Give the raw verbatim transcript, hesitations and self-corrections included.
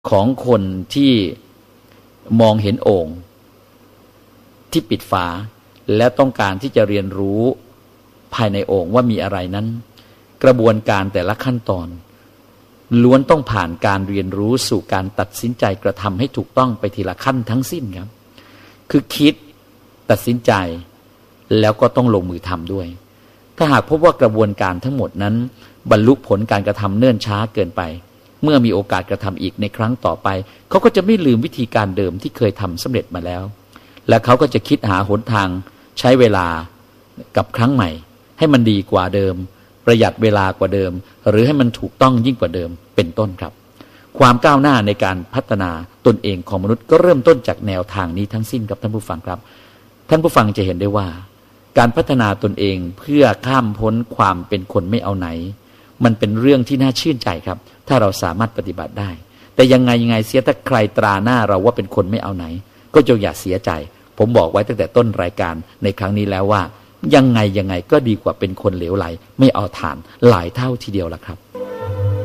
ของคนที่มองเห็นโอ่งที่ปิดฝาและต้องการที่จะเรียนรู้ภายในโอ่งว่ามีอะไรนั้นกระบวนการแต่ละขั้นตอนล้วนต้องผ่านการเรียนรู้สู่การตัดสินใจกระทำให้ถูกต้องไปทีละขั้นทั้งสิ้นครับคือคิดตัดสินใจแล้วก็ต้องลงมือทำด้วยถ้าหากพบว่ากระบวนการทั้งหมดนั้นบรรลุผลการกระทำเนิ่นช้าเกินไปเมื่อมีโอกาสกระทำอีกในครั้งต่อไปเขาก็จะไม่ลืมวิธีการเดิมที่เคยทำสำเร็จมาแล้วและเขาก็จะคิดหาหนทางใช้เวลากับครั้งใหม่ให้มันดีกว่าเดิมประหยัดเวลากว่าเดิมหรือให้มันถูกต้องยิ่งกว่าเดิมเป็นต้นครับความก้าวหน้าในการพัฒนาตนเองของมนุษย์ก็เริ่มต้นจากแนวทางนี้ทั้งสิ้นครับท่านผู้ฟังครับท่านผู้ฟังจะเห็นได้ว่าการพัฒนาตนเองเพื่อข้ามพ้นความเป็นคนไม่เอาไหนมันเป็นเรื่องที่น่าชื่นใจครับถ้าเราสามารถปฏิบัติได้แต่ยังไงยังไงเสียถ้าใครตราหน้าเราว่าเป็นคนไม่เอาไหนก็จงอย่าเสียใจผมบอกไว้ตั้งแต่ต้นรายการในครั้งนี้แล้วว่ายังไงยังไงก็ดีกว่าเป็นคนเหลวไหลไม่เอาฐานหลายเท่าทีเดียวล่ะครับ